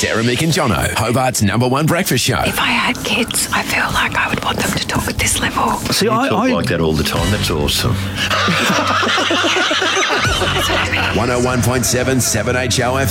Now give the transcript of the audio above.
Sarah, Mick and Jono, Hobart's #1 breakfast show. If I had kids, I feel like I would want them to talk at this level. See, I talk like that all the time. That's awesome. 101.7 7HO